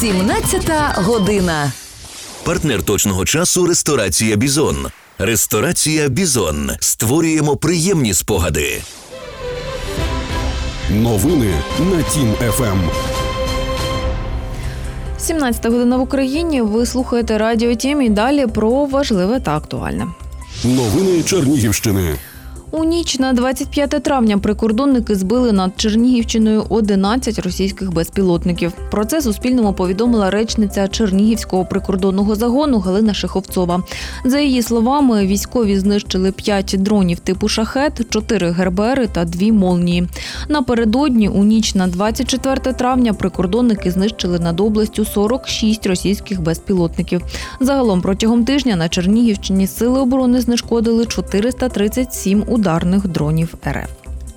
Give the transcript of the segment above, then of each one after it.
17 година. Партнер точного часу – ресторація «Бізон». Ресторація «Бізон». Створюємо приємні спогади. Новини на Тім-ФМ. 17 година в Україні. Ви слухаєте Радіо Тім і далі про важливе та актуальне. Новини Чернігівщини. У ніч на 25 травня прикордонники збили над Чернігівщиною 11 російських безпілотників. Про це Суспільному повідомила речниця Чернігівського прикордонного загону Галина Шеховцова. За її словами, військові знищили 5 дронів типу «Шахет», 4 ГРБРи та 2 «Молнії». Напередодні, у ніч на 24 травня, прикордонники знищили над областю 46 російських безпілотників. Загалом протягом тижня на Чернігівщині Сили оборони знешкодили 437 ударних дронів РФ.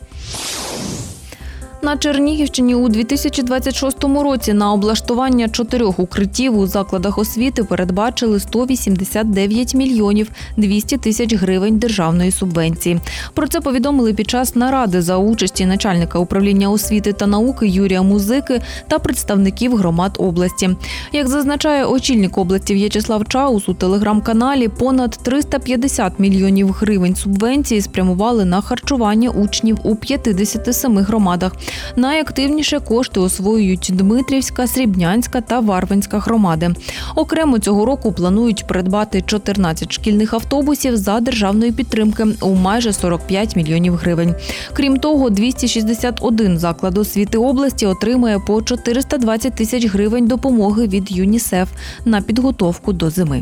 На Чернігівщині у 2026 році на облаштування 4 укриттів у закладах освіти передбачили 189 мільйонів 200 тисяч гривень державної субвенції. Про це повідомили під час наради за участі начальника управління освіти та науки Юрія Музики та представників громад області. Як зазначає очільник області В'ячеслав Чаус у телеграм-каналі, понад 350 мільйонів гривень субвенції спрямували на харчування учнів у 57 громадах. Найактивніше кошти освоюють Дмитрівська, Срібнянська та Варвинська громади. Окремо цього року планують придбати 14 шкільних автобусів за державної підтримки у майже 45 мільйонів гривень. Крім того, 261 заклад освіти області отримає по 420 тисяч гривень допомоги від ЮНІСЕФ на підготовку до зими.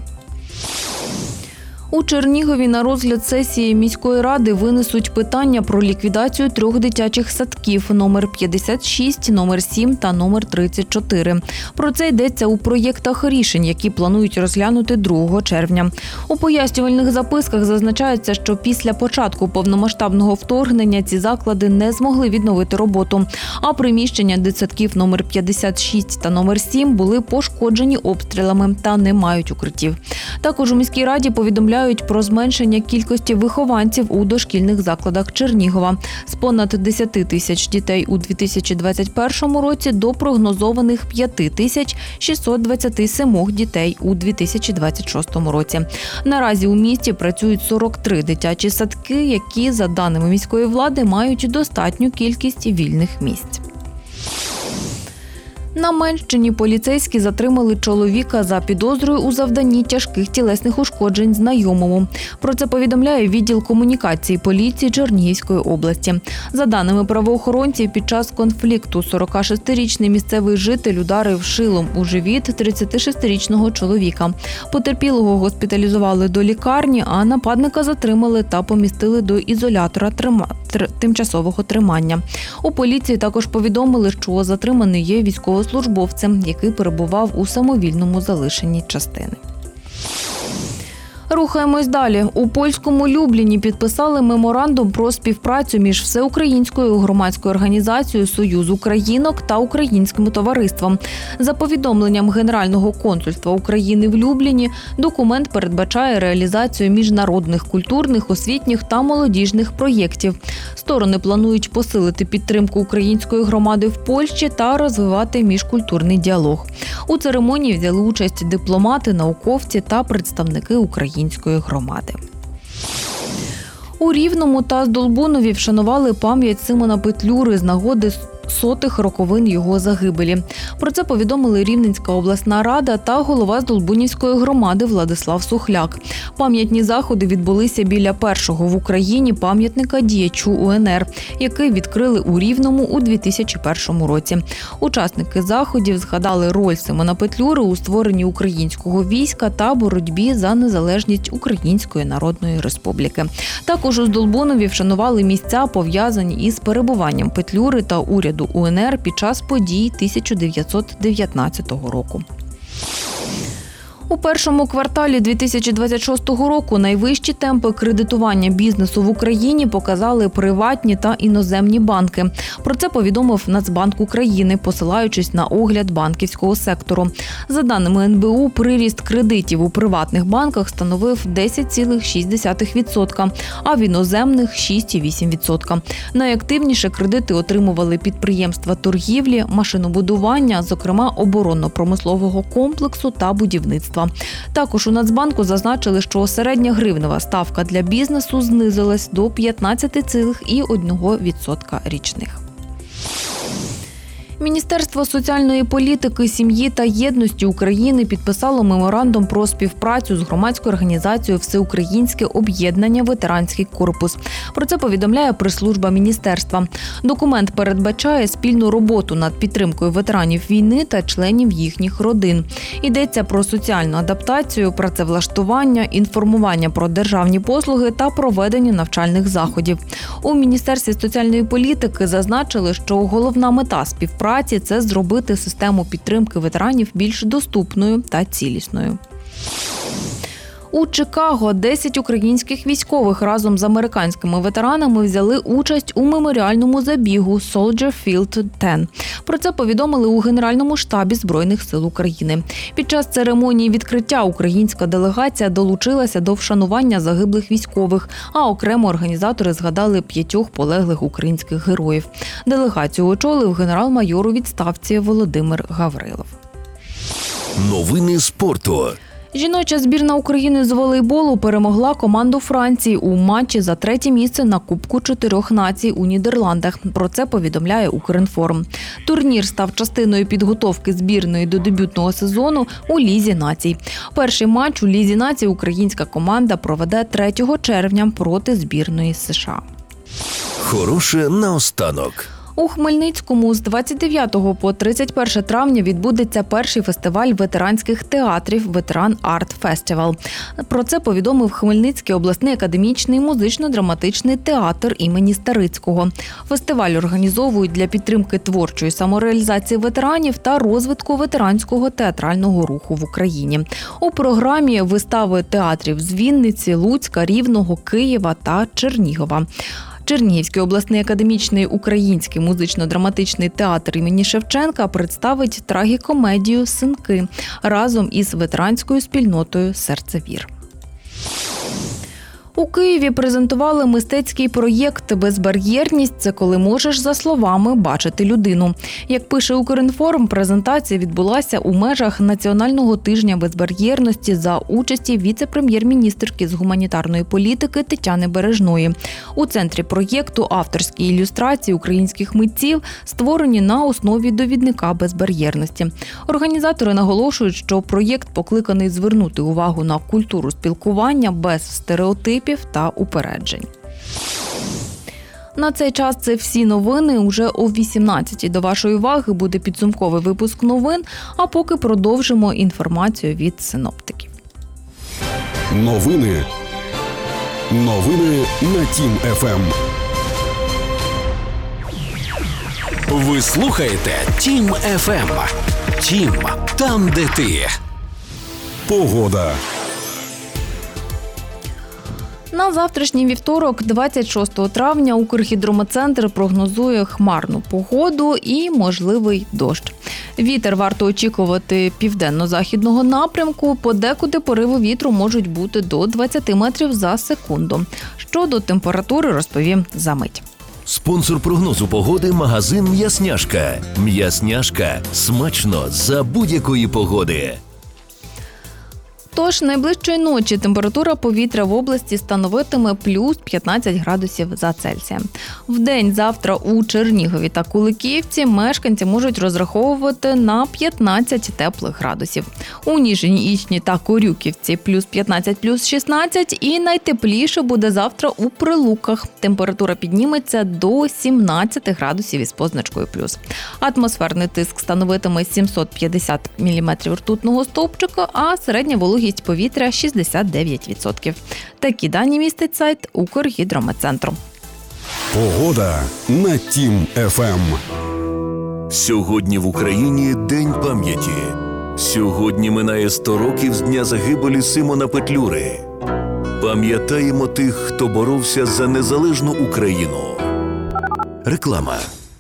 У Чернігові на розгляд сесії міської ради винесуть питання про ліквідацію 3 дитячих садків номер 56, номер 7 та номер 34. Про це йдеться у проєктах рішень, які планують розглянути 2 червня. У пояснювальних записках зазначається, що після початку повномасштабного вторгнення ці заклади не змогли відновити роботу, а приміщення дитсадків номер 56 та номер 7 були пошкоджені обстрілами та не мають укриттів. Також у міській раді повідомляють про зменшення кількості вихованців у дошкільних закладах Чернігова з понад 10 тисяч дітей у 2021 році до прогнозованих 5627 дітей у 2026 році. Наразі у місті працюють 43 дитячі садки, які, за даними міської влади, мають достатню кількість вільних місць. На Менщині поліцейські затримали чоловіка за підозрою у завданні тяжких тілесних ушкоджень знайомому. Про це повідомляє відділ комунікації поліції Чернігівської області. За даними правоохоронців, під час конфлікту 46-річний місцевий житель ударив шилом у живіт 36-річного чоловіка. Потерпілого госпіталізували до лікарні, а нападника затримали та помістили до ізолятора тимчасового тримання. У поліції також повідомили, що затриманий є військовослужбовцем, який перебував у самовільному залишенні частини. Рухаємось далі. У польському Любліні підписали меморандум про співпрацю між Всеукраїнською громадською організацією «Союз Українок» та Українським товариством. За повідомленням Генерального консульства України в Любліні, документ передбачає реалізацію міжнародних культурних, освітніх та молодіжних проєктів. Сторони планують посилити підтримку української громади в Польщі та розвивати міжкультурний діалог. У церемонії взяли участь дипломати, науковці та представники української громади. У Рівному та Здолбунові вшанували пам'ять Симона Петлюри з нагоди 100-х роковин його загибелі. Про це повідомили Рівненська обласна рада та голова Здолбунівської громади Владислав Сухляк. Пам'ятні заходи відбулися біля першого в Україні пам'ятника діячу УНР, який відкрили у Рівному у 2001 році. Учасники заходів згадали роль Симона Петлюри у створенні українського війська та боротьбі за незалежність Української Народної Республіки. Також у Здолбунові вшанували місця, пов'язані із перебуванням Петлюри та уряду УНР під час подій 1919 року. У першому кварталі 2026 року найвищі темпи кредитування бізнесу в Україні показали приватні та іноземні банки. Про це повідомив Нацбанк України, посилаючись на огляд банківського сектору. За даними НБУ, приріст кредитів у приватних банках становив 10,6%, а в іноземних – 6,8%. Найактивніше кредити отримували підприємства торгівлі, машинобудування, зокрема оборонно-промислового комплексу та будівництва. Також у Нацбанку зазначили, що середня гривнева ставка для бізнесу знизилась до 15,1% річних. Міністерство соціальної політики, сім'ї та єдності України підписало меморандум про співпрацю з громадською організацією «Всеукраїнське об'єднання Ветеранський корпус». Про це повідомляє прес-служба міністерства. Документ передбачає спільну роботу над підтримкою ветеранів війни та членів їхніх родин. Йдеться про соціальну адаптацію, працевлаштування, інформування про державні послуги та проведення навчальних заходів. У Міністерстві соціальної політики зазначили, що головна мета співпраці – це зробити систему підтримки ветеранів більш доступною та цілісною. У Чикаго 10 українських військових разом з американськими ветеранами взяли участь у меморіальному забігу Soldier Field 10. Про це повідомили у Генеральному штабі Збройних сил України. Під час церемонії відкриття українська делегація долучилася до вшанування загиблих військових, а окремо організатори згадали 5 полеглих українських героїв. Делегацію очолив генерал-майор у відставці Володимир Гаврилов. Новини спорту. Жіноча збірна України з волейболу перемогла команду Франції у матчі за 3-є місце на Кубку 4 націй у Нідерландах. Про це повідомляє Укрінформ. Турнір став частиною підготовки збірної до дебютного сезону у Лізі націй. Перший матч у Лізі націй українська команда проведе 3 червня проти збірної США. Хороше наостанок. У Хмельницькому з 29 по 31 травня відбудеться перший фестиваль ветеранських театрів «Ветеран Арт Фестивал». Про це повідомив Хмельницький обласний академічний музично-драматичний театр імені Старицького. Фестиваль організовують для підтримки творчої самореалізації ветеранів та розвитку ветеранського театрального руху в Україні. У програмі вистави театрів з Вінниці, Луцька, Рівного, Києва та Чернігова. Чернігівський обласний академічний український музично-драматичний театр імені Шевченка представить трагікомедію «Синки» разом із ветеранською спільнотою «Серцевір». У Києві презентували мистецький проєкт «Безбар'єрність – це коли можеш за словами бачити людину». Як пише Укрінформ, презентація відбулася у межах Національного тижня безбар'єрності за участі віце-прем'єр-міністерки з гуманітарної політики Тетяни Бережної. У центрі проєкту авторські ілюстрації українських митців, створені на основі довідника безбар'єрності. Організатори наголошують, що проєкт покликаний звернути увагу на культуру спілкування без стереотипів та упереджень. На цей час це всі новини. Уже о 18-й до вашої уваги буде підсумковий випуск новин, а поки продовжимо інформацію від синоптиків. Новини на Тім ФМ. Ви слухаєте Тім ФМ. Тім – там, де ти. Погода. На завтрашній вівторок, 26 травня, Укргідрометцентр прогнозує хмарну погоду і можливий дощ. Вітер варто очікувати південно-західного напрямку, подекуди пориви вітру можуть бути до 20 метрів за секунду. Щодо температури розповім за мить. Спонсор прогнозу погоди – магазин «М'ясняшка». «М'ясняшка» – смачно за будь-якої погоди. Тож найближчої ночі температура повітря в області становитиме плюс 15 градусів за Цельсієм. Вдень завтра у Чернігові та Куликівці мешканці можуть розраховувати на 15 теплих градусів. У Ніжині, Ічні та Корюківці плюс 15, плюс 16 і найтепліше буде завтра у Прилуках. Температура підніметься до 17 градусів із позначкою плюс. Атмосферний тиск становитиме 750 мм ртутного стовпчика, а середня вологість повітря 69%. Такі дані містить сайт Укргідрометцентру. Погода на Тім ФМ. Сьогодні в Україні День пам'яті. Сьогодні минає 100 років з дня загибелі Симона Петлюри. Пам'ятаємо тих, хто боровся за незалежну Україну. Реклама.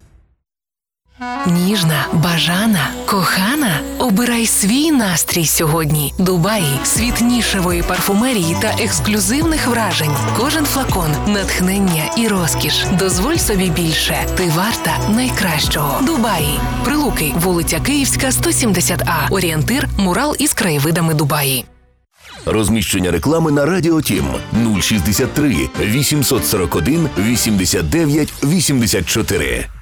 Ніжна, бажана, кохана? Обирай свій настрій сьогодні. Дубаї – світ нішевої парфумерії та ексклюзивних вражень. Кожен флакон – натхнення і розкіш. Дозволь собі більше. Ти варта найкращого. Дубаї. Прилуки, вулиця Київська, 170А. Орієнтир – мурал із краєвидами Дубаї. Розміщення реклами на Радіо Тім 063 841 89 84.